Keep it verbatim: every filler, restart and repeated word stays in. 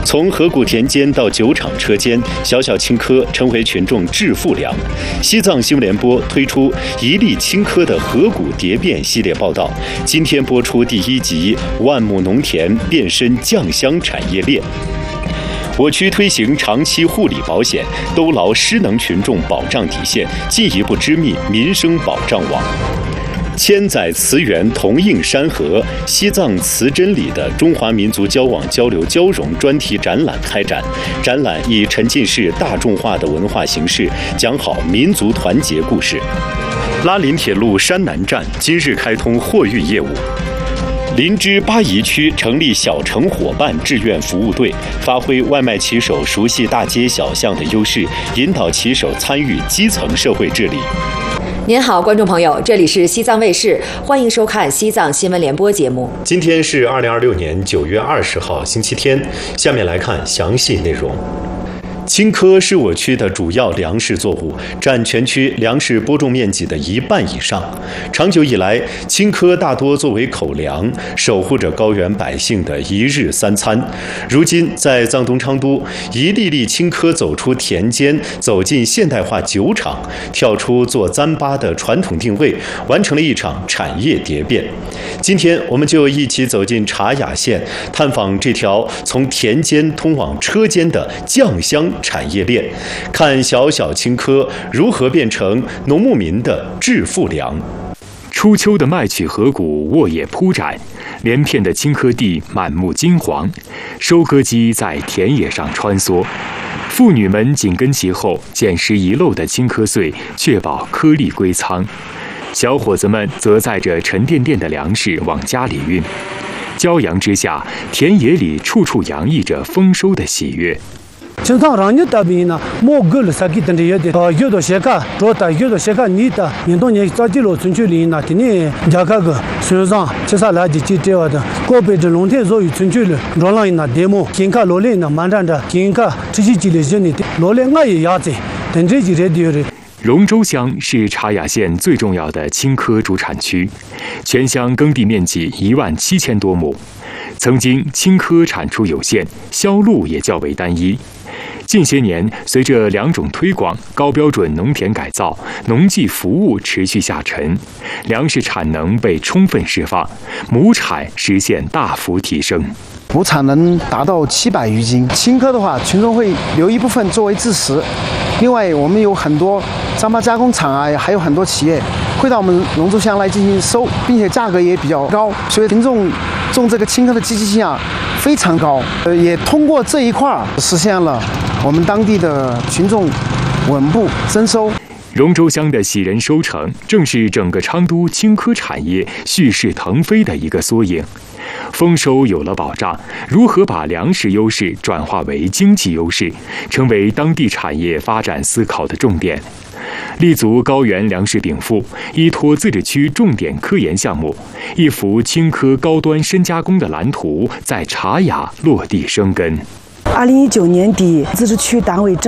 从河谷田间到酒厂车间，小小青稞成为群众致富粮。西藏新闻联播推出一粒青稞的河谷蝶变系列报道，今天播出第一集《万亩农田变身酱香产业链》。我区推行长期护理保险，兜牢失能群众保障底线，进一步织密民生保障网。千载词源同映山河，西藏词真理的中华民族交往交流交融专题展览开展。展览以沉浸式大众化的文化形式，讲好民族团结故事。拉林铁路山南站今日开通货运业务。林芝巴宜区成立小城伙伴志愿服务队，发挥外卖骑手熟悉大街小巷的优势，引导骑手参与基层社会治理。 您好，观众朋友，这里是西藏卫视，欢迎收看西藏新闻联播节目。 今天是二零二六年九月二十号，星期天。下面来看详细内容。青稞是我区的主要粮食作物，占全区粮食播种面积的一半以上。长久以来，青稞大多作为口粮，守护着高原百姓的一日三餐。如今，在藏东昌都，一粒粒青稞走出田间，走进现代化酒厂，跳出做糌粑的传统定位，完成了一场产业蝶变。今天，我们就一起走进茶雅县，探访这条从田间通往车间的酱香产业链，看小小青稞如何变成农牧民的致富粮。 初秋的麦曲河谷沃野铺展，连片的青稞地满目金黄，收割机在田野上穿梭，妇女们紧跟其后，捡拾遗漏的青稞穗，确保颗粒归仓。小伙子们则载着沉甸甸的粮食往家里运。骄阳之下，田野里处处洋溢着丰收的喜悦。 经常让你这边呢，莫够了，啥给等着也得，呃，有的些个，做的有的些个，你的，年多年早几路村区里那的呢，家个个，身上接下来就就这样的，过辈子农田作为村区里，让人那데모，金卡罗连那满站着，金卡这些几类些呢，罗连我也要在，等这几类的。 龙州乡是茶雅县最重要的青稞主产区，全乡耕地面积一万七千多亩。曾经青稞产出有限，销路也较为单一。近些年，随着两种推广、高标准农田改造、农技服务持续下沉，粮食产能被充分释放，亩产实现大幅提升。 亩产能达到七百余斤。青稞的话，群众会留一部分作为自食。另外，我们有很多糌粑加工厂啊，还有很多企业会到我们龙州乡来进行收，并且价格也比较高，所以群众种这个青稞的积极性啊非常高。呃，也通过这一块实现了我们当地的群众稳步增收。 龙州乡的喜人收成，正是整个昌都青稞产业蓄势腾飞的一个缩影。丰收有了保障，如何把粮食优势转化为经济优势，成为当地产业发展思考的重点。立足高原粮食禀赋，依托自治区重点科研项目，一幅青稞高端深加工的蓝图在茶雅落地生根。 二零一九年底，自治区党委